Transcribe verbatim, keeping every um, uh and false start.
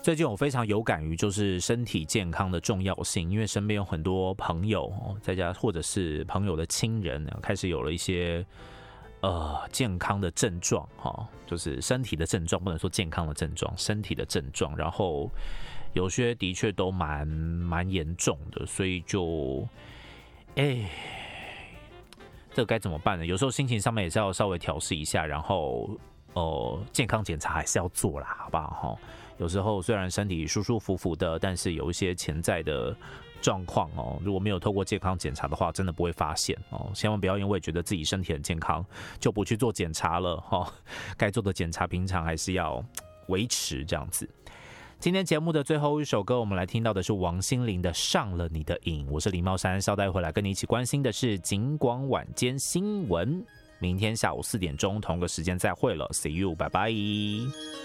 最近我非常有感于就是身体健康的重要性，因为身边有很多朋友在家或者是朋友的亲人开始有了一些呃健康的症状哈，就是身体的症状，不能说健康的症状，身体的症状，然后有些的确都蛮蛮严重的，所以就哎。这该怎么办呢？有时候心情上面也是要稍微调试一下，然后呃，健康检查还是要做啦，好不好？有时候虽然身体舒舒服服的，但是有一些潜在的状况哦，如果没有透过健康检查的话，真的不会发现哦。千万不要因为觉得自己身体很健康就不去做检查了哈，该做的检查平常还是要维持这样子。今天节目的最后一首歌，我们来听到的是王心凌的《上了你的瘾》。我是林茂山，稍待回来跟你一起关心的是警广晚间新闻。明天下午四点钟同个时间再会了 ，See you， 拜拜。